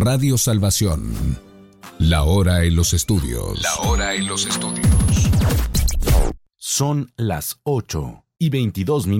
Radio Salvación. La hora en los estudios. La hora en los estudios. Son las 8:22.